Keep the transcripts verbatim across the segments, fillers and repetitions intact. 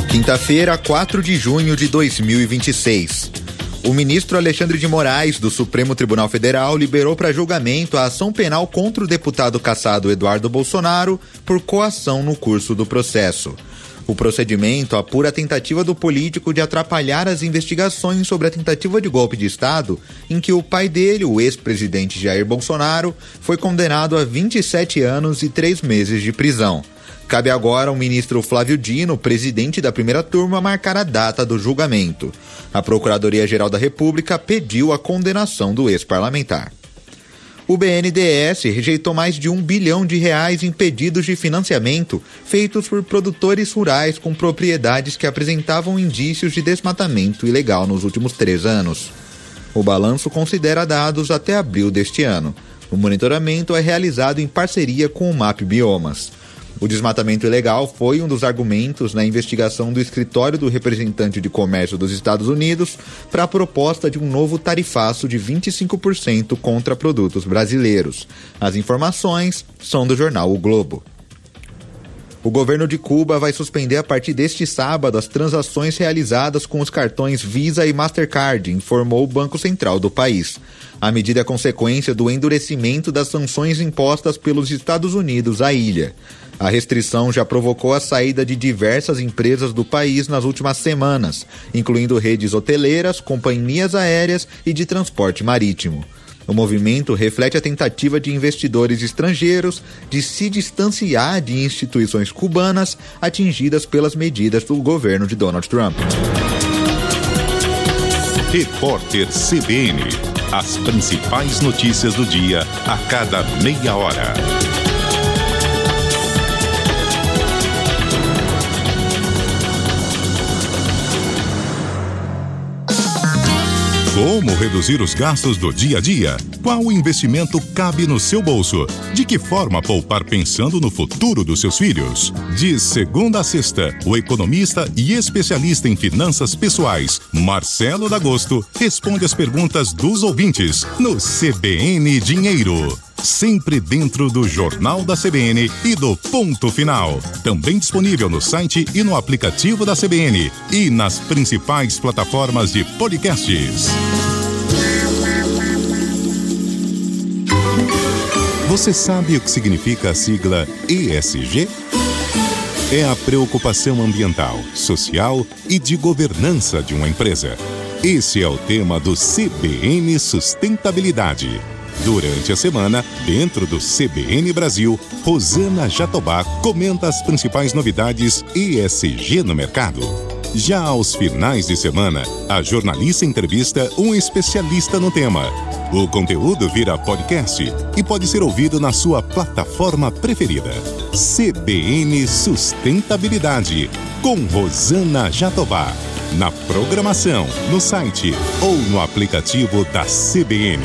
Quinta-feira, quatro de junho de dois mil e vinte e seis. O ministro Alexandre de Moraes, do Supremo Tribunal Federal, liberou para julgamento a ação penal contra o deputado cassado Eduardo Bolsonaro por coação no curso do processo. O procedimento apura a tentativa do político de atrapalhar as investigações sobre a tentativa de golpe de Estado, em que o pai dele, o ex-presidente Jair Bolsonaro, foi condenado a vinte e sete anos e três meses de prisão. Cabe agora ao ministro Flávio Dino, presidente da primeira turma, marcar a data do julgamento. A Procuradoria-Geral da República pediu a condenação do ex-parlamentar. O B N D E S rejeitou mais de um bilhão de reais em pedidos de financiamento feitos por produtores rurais com propriedades que apresentavam indícios de desmatamento ilegal nos últimos três anos. O balanço considera dados até abril deste ano. O monitoramento é realizado em parceria com o M A P Biomas. O desmatamento ilegal foi um dos argumentos na investigação do Escritório do Representante de Comércio dos Estados Unidos para a proposta de um novo tarifaço de vinte e cinco por cento contra produtos brasileiros. As informações são do jornal O Globo. O governo de Cuba vai suspender a partir deste sábado as transações realizadas com os cartões Visa e Mastercard, informou o Banco Central do país. A medida é consequência do endurecimento das sanções impostas pelos Estados Unidos à ilha. A restrição já provocou a saída de diversas empresas do país nas últimas semanas, incluindo redes hoteleiras, companhias aéreas e de transporte marítimo. O movimento reflete a tentativa de investidores estrangeiros de se distanciar de instituições cubanas atingidas pelas medidas do governo de Donald Trump. Repórter C B N. As principais notícias do dia a cada meia hora. Como reduzir os gastos do dia a dia? Qual investimento cabe no seu bolso? De que forma poupar pensando no futuro dos seus filhos? De segunda a sexta, o economista e especialista em finanças pessoais, Marcelo D'Agosto, responde as perguntas dos ouvintes no C B N Dinheiro. Sempre dentro do Jornal da C B N e do Ponto Final. Também disponível no site e no aplicativo da C B N e nas principais plataformas de podcasts. Você sabe o que significa a sigla E S G? É a preocupação ambiental, social e de governança de uma empresa. Esse é o tema do C B N Sustentabilidade. Durante a semana, dentro do C B N Brasil, Rosana Jatobá comenta as principais novidades E S G no mercado. Já aos finais de semana, a jornalista entrevista um especialista no tema. O conteúdo vira podcast e pode ser ouvido na sua plataforma preferida. C B N Sustentabilidade, com Rosana Jatobá. Na programação, no site ou no aplicativo da C B N.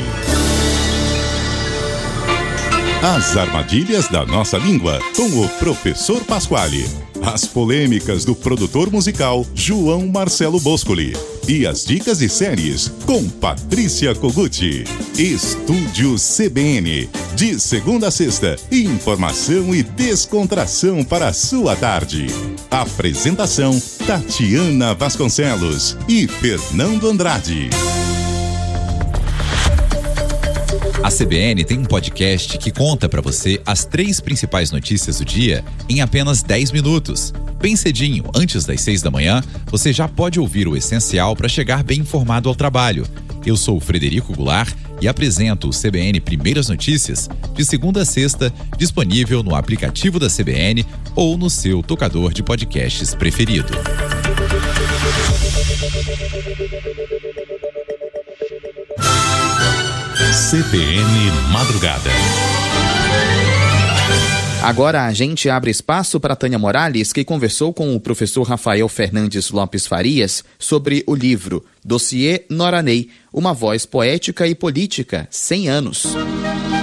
As armadilhas da nossa língua, com o professor Pasquale. As polêmicas do produtor musical João Marcelo Boscoli. E as dicas de séries com Patrícia Koguchi. Estúdio C B N. De segunda a sexta, informação e descontração para a sua tarde. Apresentação Tatiana Vasconcelos e Fernando Andrade. A C B N tem um podcast que conta para você as três principais notícias do dia em apenas dez minutos. Bem cedinho, antes das seis da manhã, você já pode ouvir o essencial para chegar bem informado ao trabalho. Eu sou o Frederico Goulart e apresento o C B N Primeiras Notícias de segunda a sexta, disponível no aplicativo da C B N ou no seu tocador de podcasts preferido. C B N Madrugada. Agora a gente abre espaço para Tânia Morales, que conversou com o professor Rafael Fernandes Lopes Farias sobre o livro Dossiê Nora Ney, uma voz poética e política, cem anos.